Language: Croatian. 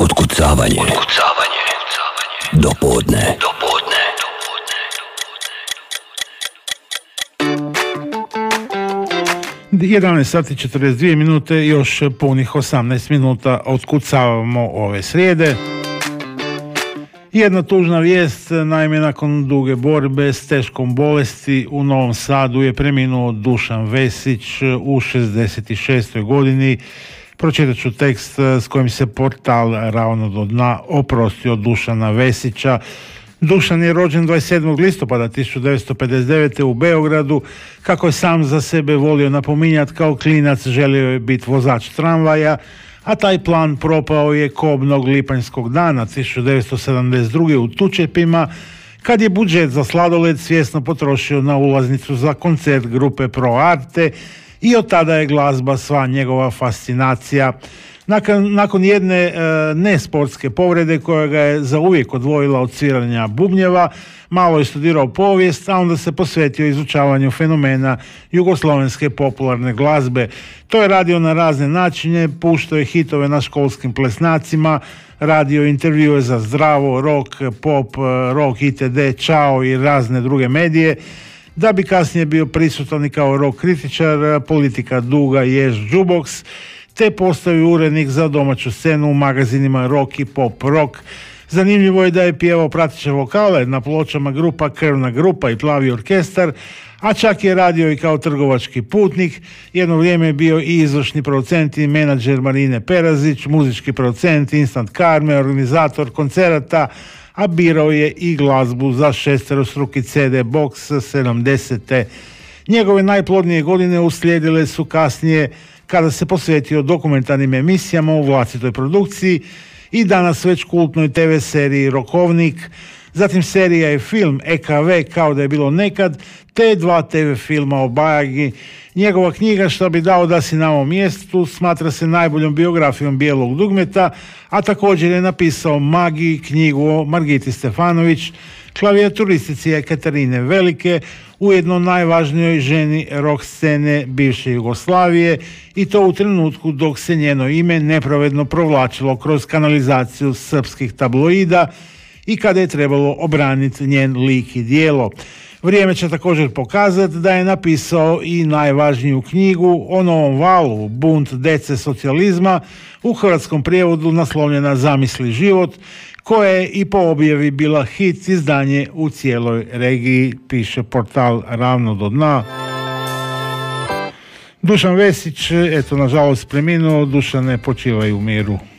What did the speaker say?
Otkucavanje. Do podne. 11 sati 42 minute, još punih 18 minuta otkucavamo ove srijede. Jedna tužna vijest, naime nakon duge borbe s teškom bolesti u Novom Sadu je preminuo Dušan Vesić u 66. godini. Pročitat ću tekst s kojim se portal Ravno do dna oprostio Dušana Vesića. Dušan je rođen 27. listopada 1959. u Beogradu. Kako je sam za sebe volio napominjati, kao klinac želio je biti vozač tramvaja, a taj plan propao je kobnog lipanjskog dana 1972. u Tučepima, kad je budžet za sladoled svjesno potrošio na ulaznicu za koncert grupe Pro Arte i od tada je glazba sva njegova fascinacija. Nakon jedne nesportske povrede koja ga je zauvijek odvojila od sviranja bubnjeva, malo je studirao povijest, a onda se posvetio izučavanju fenomena jugoslovenske popularne glazbe. To je radio na razne načine, puštao je hitove na školskim plesnacima, radio intervjue za Zdravo, Rock, Pop, Rock itd., Čao i razne druge medije, da bi kasnije bio prisutan i kao rock kritičar, Politika duga, Jež, Jukebox, te postao urednik za domaću scenu u magazinima Rock i Pop Rock. Zanimljivo je da je pjevao prateće vokale na pločama grupa Krvna grupa i Plavi orkestar, a čak je radio i kao trgovački putnik. Jedno vrijeme je bio i izvršni producent i menadžer Marine Perazić, muzički producent Instant Karme, organizator koncerata, a birao je i glazbu za šesterostruki CD box 70. Njegove najplodnije godine uslijedile su kasnije, kada se posvetio dokumentarnim emisijama u vlastitoj produkciji i danas već kultnoj TV seriji Rokovnik, zatim serija i film EKV kao da je bilo nekad, te 2 TV filma o Bajagi. Njegova knjiga Šta bi dao da si na ovom mjestu smatra se najboljom biografijom bijelog dugmeta, a također je napisao Magi, knjigu o Margiti Stefanović, klavijaturistici Katarine Velike, ujedno najvažnijoj ženi rock scene bivše Jugoslavije, i to u trenutku dok se njeno ime nepravedno provlačilo kroz kanalizaciju srpskih tabloida i kada je trebalo obraniti njen lik i djelo. Vrijeme će također pokazati da je napisao i najvažniju knjigu o novom valu, Bunt dece socijalizma, u hrvatskom prijevodu naslovljena Zamisli život, koja je i po objavi bila hit izdanje u cijeloj regiji, piše portal Ravno do dna. Dušan Vesić, eto, nažalost preminuo. Dušane, počivaj u miru.